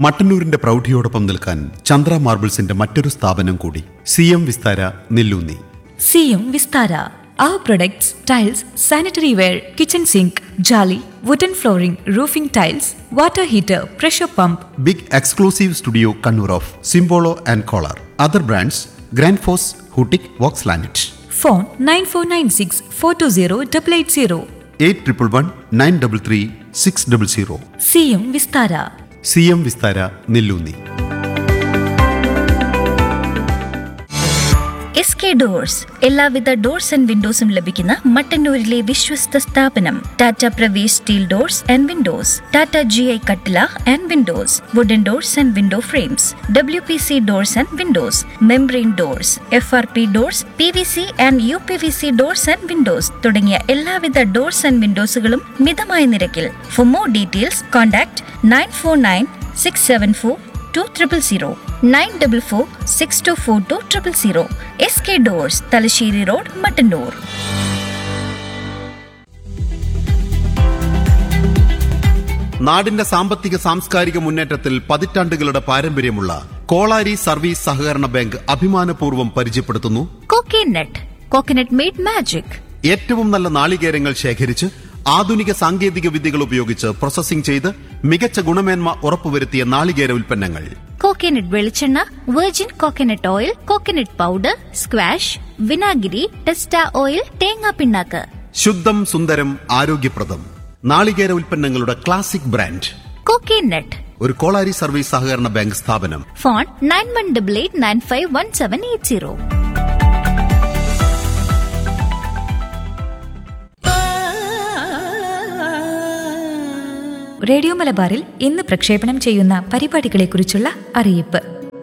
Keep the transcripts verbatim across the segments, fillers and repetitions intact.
മട്ടന്നൂരിന്റെ പ്രൗഢിയോടൊപ്പം നിൽക്കാൻ ചന്ദ്ര മാർബിൾസിന്റെ മറ്റൊരു സ്ഥാപനം കൂടി, C M Vistara Nelloonni. C M Vistara. Our products, tiles, sanitary ware, kitchen sink, jolly, wooden flooring, roofing tiles, water heater, pressure pump. Big exclusive studio Kannur of സിംബോളോ and collar. Other brands grand FOSS, ഹൂട്ടിക്, Woakes ലാനറ്റ്. Phone nine four nine six four two zero eight eight zero. Eight triple one nine double three six double zero. C M Vistara. C M Vistara Nelloonni. S K doors എല്ലാവിധ doors and വിൻഡോസും ലഭിക്കുന്ന മട്ടന്നൂരിലെ വിശ്വസ്ത സ്ഥാപനം. Tata Pravesh steel doors and Windows, Tata G I കട്ടില and Windows, wooden doors and window frames, W P C doors and Windows, membrane doors, F R P doors, P V C and you P V C doors and Windows തുടങ്ങിയ എല്ലാവിധ doors and വിൻഡോസുകളും മിതമായ നിരക്കിൽ. For more details contact nine four nine six seven four two triple zero nine double four six to four two triple zero. S K doors, Thalassery road, Mattannur. നാടിന്റെ സാമ്പത്തിക സാംസ്കാരിക മുന്നേറ്റത്തിൽ പതിറ്റാണ്ടുകളുടെ പാരമ്പര്യമുള്ള കോളാരി സർവീസ് സഹകരണ ബാങ്ക് അഭിമാനപൂർവ്വം പരിചയപ്പെടുത്തുന്നു കോക്കനട്ട്. Coconut made magic. ഏറ്റവും നല്ല നാളികേരങ്ങൾ ശേഖരിച്ച് ആധുനിക സാങ്കേതിക വിദ്യകൾ ഉപയോഗിച്ച് പ്രോസസ്സിംഗ് ചെയ്ത് മികച്ച ഗുണമേന്മ ഉറപ്പുവരുത്തിയ നാളികേര ഉൽപ്പന്നങ്ങൾ. കോക്കനട്ട് വെളിച്ചെണ്ണ, virgin coconut oil, coconut powder, squash, വിനാഗിരി, ടെസ്റ്റ ഓയിൽ, തേങ്ങാ പിണ്ണാക്ക്. ശുദ്ധം സുന്ദരം ആരോഗ്യപ്രദം നാളികേര ഉൽപ്പന്നങ്ങളുടെ ക്ലാസിക് ബ്രാൻഡ് കോക്കനട്ട്. ഒരു കോളാരി സർവീസ് സഹകരണ ബാങ്ക് സ്ഥാപനം. Phone nine one double eight nine five one seven eight zero. Radio മലബാറിൽ ഇന്ന് പ്രക്ഷേപണം ചെയ്യുന്ന പരിപാടികളെക്കുറിച്ചുള്ള അറിയിപ്പ്.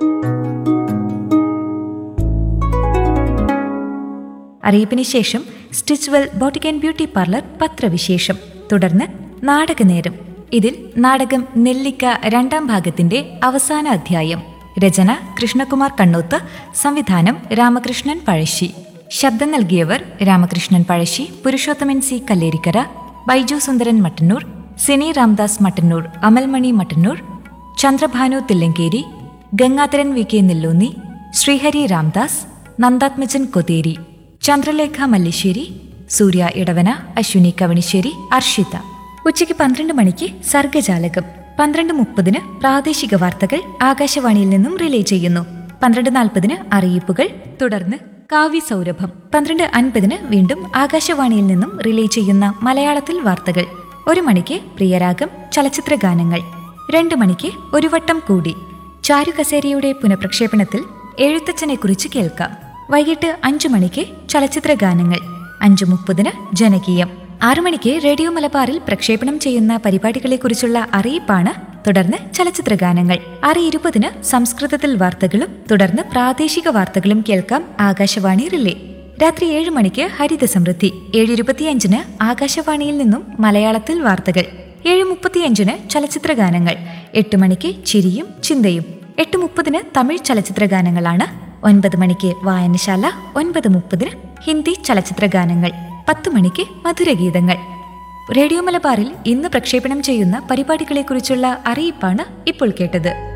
അറിയിപ്പിന് ശേഷം Stitchwell boutique and beauty parlour പത്രവിശേഷം, തുടർന്ന് നാടകനേരം. ഇതിൽ നാടകം നെല്ലിക്ക രണ്ടാം ഭാഗത്തിന്റെ അവസാന അധ്യായം. രചന കൃഷ്ണകുമാർ കണ്ണൂത്ത്, സംവിധാനം രാമകൃഷ്ണൻ പഴശ്ശി. ശബ്ദം നൽകിയവർ രാമകൃഷ്ണൻ പഴശ്ശി, പുരുഷോത്തമൻ സി കല്ലേരിക്കര, ബൈജു സുന്ദരൻ മട്ടന്നൂർ, സിനി രാംദാസ് മട്ടന്നൂർ, അമൽമണി മട്ടന്നൂർ, ചന്ദ്രഭാനു തില്ലങ്കേരി, ഗംഗാധരൻ വി കെ നെല്ലൂന്നി, ശ്രീഹരി രാംദാസ്, നന്ദാത്മജൻ കൊതേരി, ചന്ദ്രലേഖ മല്ലിശ്ശേരി, സൂര്യ ഇടവന, അശ്വിനി കവണിശ്ശേരി, അർഷിത. ഉച്ചയ്ക്ക് പന്ത്രണ്ട് മണിക്ക് സർഗജാലകം. പന്ത്രണ്ട് മുപ്പതിന് പ്രാദേശിക വാർത്തകൾ ആകാശവാണിയിൽ നിന്നും റിലേ ചെയ്യുന്നു. പന്ത്രണ്ട് നാൽപ്പതിന് അറിയിപ്പുകൾ, തുടർന്ന് കാവ്യ സൗരഭം. പന്ത്രണ്ട് അൻപതിന് വീണ്ടും ആകാശവാണിയിൽ നിന്നും റിലേ ചെയ്യുന്ന മലയാളത്തിൽ വാർത്തകൾ. ഒരു മണിക്ക് പ്രിയരാഗം ചലച്ചിത്ര ഗാനങ്ങൾ. രണ്ടു മണിക്ക് ഒരു വട്ടം കൂടി ചാരുകസേരയുടെ പുനഃപ്രക്ഷേപണത്തിൽ എഴുത്തച്ഛനെ കുറിച്ച് കേൾക്കാം. വൈകിട്ട് അഞ്ചു മണിക്ക് ചലച്ചിത്ര ഗാനങ്ങൾ. അഞ്ചു മുപ്പതിന് ജനകീയം. ആറു മണിക്ക് റേഡിയോ മലബാറിൽ പ്രക്ഷേപണം ചെയ്യുന്ന പരിപാടികളെക്കുറിച്ചുള്ള അറിയിപ്പാണ്. തുടർന്ന് ചലച്ചിത്ര ഗാനങ്ങൾ. ആറ് ഇരുപതിന് സംസ്കൃതത്തിൽ വാർത്തകളും തുടർന്ന് പ്രാദേശിക വാർത്തകളും കേൾക്കാം ആകാശവാണി റിലേ. രാത്രി ഏഴ് മണിക്ക് ഹരിത സമൃദ്ധി. ഏഴ് ഇരുപത്തിയഞ്ചിന് ആകാശവാണിയിൽ നിന്നും മലയാളത്തിൽ വാർത്തകൾ. ഏഴ് മുപ്പത്തിയഞ്ചിന് ചലച്ചിത്ര ഗാനങ്ങൾ. എട്ട് മണിക്ക് ചിരിയും ചിന്തയും. എട്ട് മുപ്പതിന് തമിഴ് ചലച്ചിത്ര ഗാനങ്ങളാണ്. ഒൻപത് മണിക്ക് വായനശാല. ഒൻപത് മുപ്പതിന് ഹിന്ദി ചലച്ചിത്ര ഗാനങ്ങൾ. പത്ത് മണിക്ക് മധുരഗീതങ്ങൾ. റേഡിയോ മലബാറിൽ ഇന്ന് പ്രക്ഷേപണം ചെയ്യുന്ന പരിപാടികളെക്കുറിച്ചുള്ള അറിയിപ്പാണ് ഇപ്പോൾ കേട്ടത്.